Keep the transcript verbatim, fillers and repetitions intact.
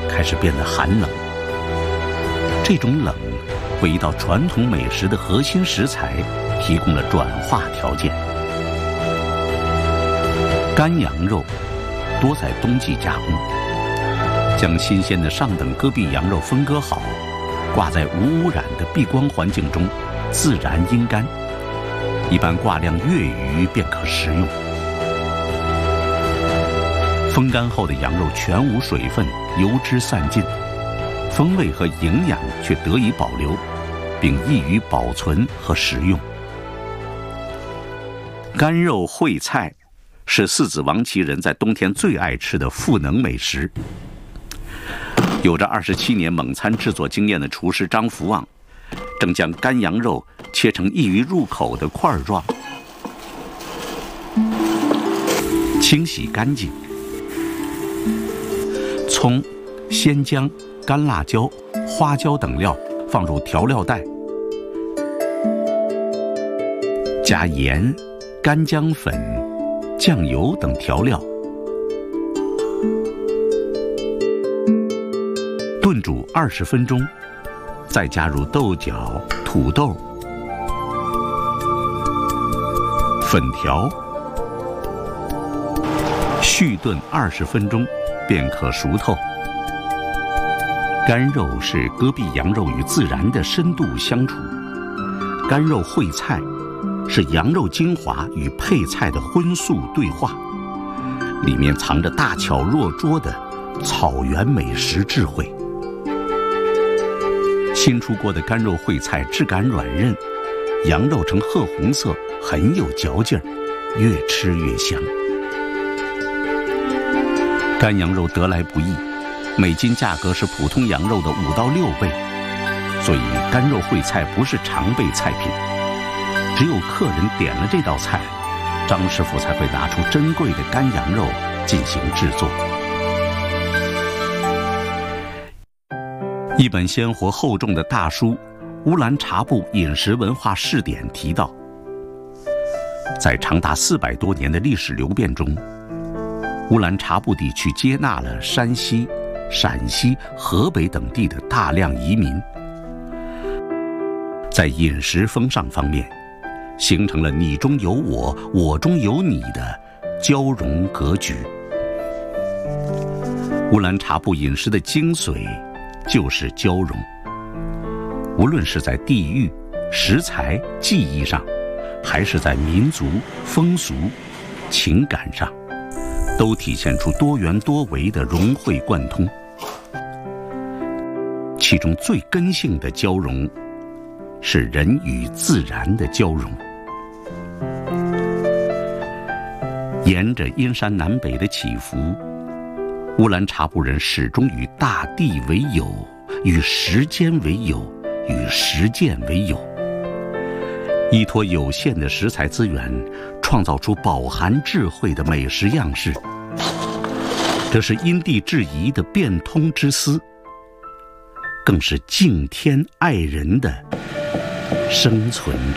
开始变得寒冷。这种冷为一道传统美食的核心食材提供了转化条件。干羊肉多在冬季加工，将新鲜的上等戈壁羊肉分割好，挂在无污染的避光环境中自然阴干，一般挂晾月余便可食用。风干后的羊肉全无水分，油脂散尽，风味和营养却得以保留，并易于保存和食用。干肉烩菜是四子王旗人在冬天最爱吃的赋能美食。有着二十七年猛餐制作经验的厨师张福旺，正将干羊肉切成易于入口的块状，清洗干净，葱、鲜姜、干辣椒、花椒等料放入调料袋，加盐、干姜粉、酱油等调料，炖煮二十分钟，再加入豆角、土豆、粉条，续炖二十分钟便可熟透。干肉是戈壁羊肉与自然的深度相处，干肉烩菜是羊肉精华与配菜的荤素对话，里面藏着大巧若拙的草原美食智慧。新出锅的干肉烩菜质感软韧，羊肉呈褐红色，很有嚼劲儿，越吃越香。干羊肉得来不易，每斤价格是普通羊肉的五到六倍，所以干肉烩菜不是常备菜品。只有客人点了这道菜，张师傅才会拿出珍贵的干羊肉进行制作。一本鲜活厚重的大书《乌兰察布饮食文化试点》提到，在长达四百多年的历史流变中，乌兰察布地区接纳了山西、陕西、河北等地的大量移民，在饮食风尚方面形成了你中有我，我中有你的交融格局。乌兰察布饮食的精髓就是交融，无论是在地域、食材、技艺上，还是在民族、风俗、情感上，都体现出多元多维的融会贯通。其中最根性的交融是人与自然的交融。沿着阴山南北的起伏，乌兰察布人始终与大地为友，与时间为友，与实践为友，依托有限的食材资源，创造出饱含智慧的美食样式。这是因地制宜的变通之思，更是敬天爱人的生存之